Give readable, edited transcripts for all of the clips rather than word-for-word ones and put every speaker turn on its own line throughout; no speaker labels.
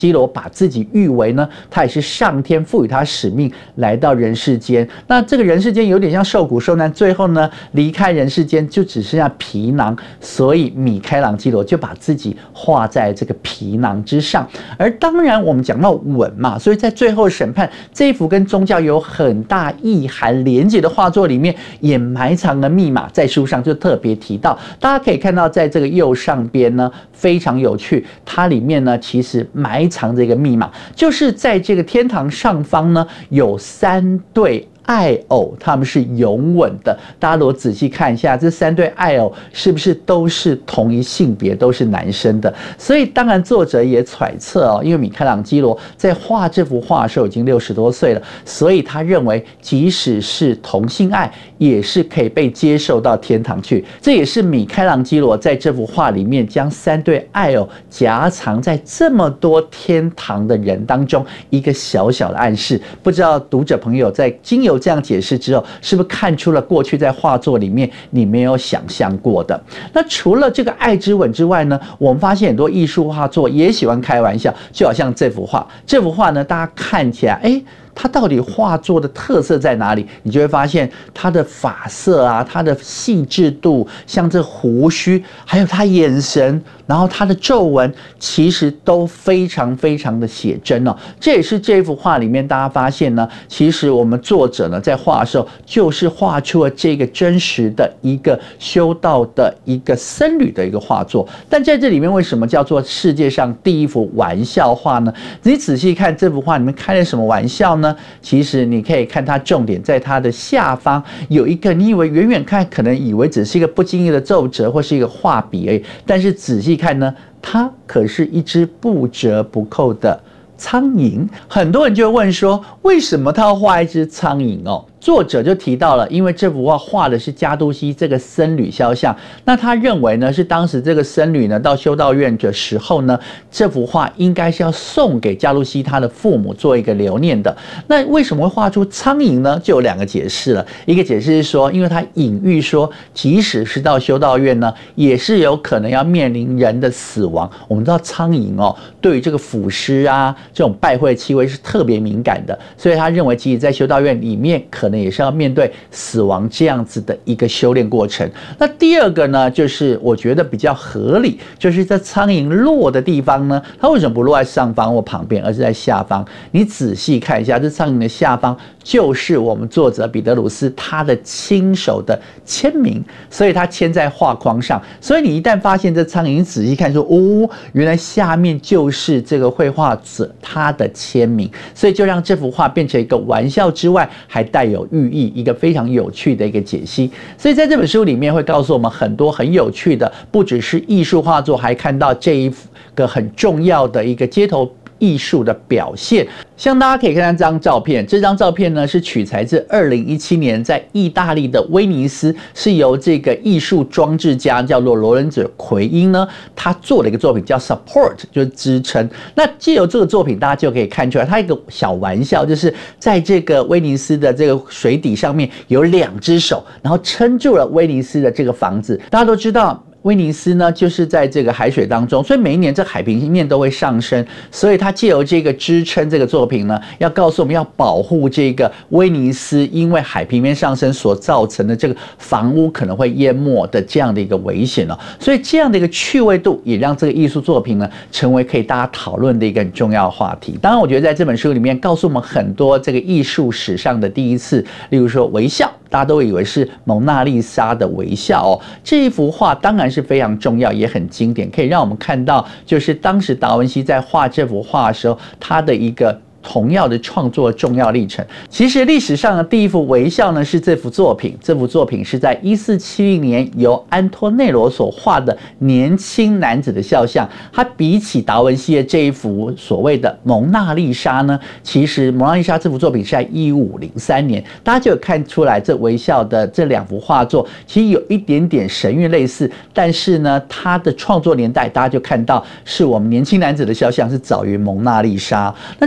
基罗把自己誉为呢，他也是上天赋予他使命来到人世间。那这个人世间有点像受苦受难，最后呢离开人世间就只剩下皮囊，所以米开朗基罗就把自己画在这个皮囊之上。而当然我们讲到吻嘛，所以在最后审判这一幅跟宗教有很大意涵连结的画作里面，也埋藏了密码，在书上就特别提到。大家可以看到，在这个右上边呢，非常有趣，它里面呢其实埋藏着一个密码，就是在这个天堂上方呢有3对爱偶，他们是拥吻的。大家如果仔细看一下，这3对爱偶是不是都是同一性别，都是男生的？所以当然作者也揣测哦，因为米开朗基罗在画这幅画的时候已经60多岁了，所以他认为即使是同性爱也是可以被接受到天堂去。这也是米开朗基罗在这幅画里面将3对爱偶夹藏在这么多天堂的人当中一个小小的暗示。不知道读者朋友在经由这样解释之后，是不是看出了过去在画作里面你没有想象过的？那除了这个爱之吻之外呢，我们发现很多艺术画作也喜欢开玩笑，就好像这幅画呢，大家看起来，它到底画作的特色在哪里？你就会发现它的发色啊，它的细致度，像这胡须，还有它眼神，然后它的皱纹，其实都非常非常的写真哦。这也是这幅画里面大家发现呢，其实我们作者呢在画的时候，就是画出了这个真实的一个修道的一个僧侣的一个画作。但在这里面为什么叫做世界上第一幅玩笑画呢？你仔细看这幅画里面开了什么玩笑呢？其实你可以看它重点在它的下方有一个，你以为远远看可能以为只是一个不经意的皱褶或是一个画笔而已，但是仔细看呢，它可是一只不折不扣的苍蝇。很多人就会问说，为什么他要画一只苍蝇哦？作者就提到了，因为这幅画画的是加都西这个僧侣肖像，那他认为呢是当时这个僧侣呢到修道院的时候呢，这幅画应该是要送给加都西他的父母做一个留念的。那为什么会画出苍蝇呢？就有2个解释了。一个解释是说，因为他隐喻说，即使是到修道院呢，也是有可能要面临人的死亡。我们知道苍蝇哦，对于这个腐尸啊这种败坏气味是特别敏感的，所以他认为即使在修道院里面可能也是要面对死亡这样子的一个修炼过程。那第2个呢，就是我觉得比较合理，就是在苍蝇落的地方呢，它为什么不落在上方或旁边，而是在下方？你仔细看一下，这苍蝇的下方就是我们作者彼得鲁斯他的亲手的签名，所以他签在画框上。所以你一旦发现这苍蝇，你仔细看说，原来下面就是这个绘画者他的签名，所以就让这幅画变成一个玩笑之外，还带有寓意，一个非常有趣的一个解析。所以在这本书里面会告诉我们很多很有趣的，不只是艺术画作，还看到这一个很重要的一个街头艺术的表现。像大家可以看到这张照片，这张照片呢是取材自2017年在意大利的威尼斯，是由这个艺术装置家叫做罗伦佐·奎因呢，他做了一个作品叫 Support， 就是支撑。那藉由这个作品，大家就可以看出来，他一个小玩笑，就是在这个威尼斯的这个水底上面有2只手，然后撑住了威尼斯的这个房子。大家都知道，威尼斯呢，就是在这个海水当中，所以每一年这海平面都会上升，所以它借由这个支撑这个作品呢，要告诉我们要保护这个威尼斯，因为海平面上升所造成的这个房屋可能会淹没的这样的一个危险哦。所以这样的一个趣味度，也让这个艺术作品呢，成为可以大家讨论的一个很重要的话题。当然，我觉得在这本书里面告诉我们很多这个艺术史上的第一次，例如说微笑。大家都以为是蒙娜丽莎的微笑哦，这一幅画当然是非常重要，也很经典，可以让我们看到，就是当时达文西在画这幅画的时候，他的一个同样的创作重要历程。其实历史上的第一幅微笑呢是这幅作品，这幅作品是在1470年由安托内罗所画的年轻男子的肖像。它比起达文西的这一幅所谓的蒙娜丽莎呢，其实蒙娜丽莎这幅作品是在1503年，大家就有看出来这微笑的这2幅画作其实有一点点神韵类似，但是呢它的创作年代大家就看到是我们年轻男子的肖像是早于蒙娜丽莎。那这个微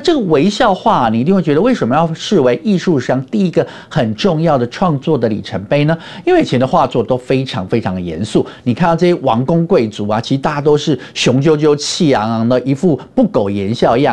微笑画，你一定会觉得为什么要视为艺术上第一个很重要的创作的里程碑呢？因为以前的画作都非常非常的严肃，你看到这些王公贵族啊，其实大家都是雄赳赳气昂昂的，一副不苟言笑样。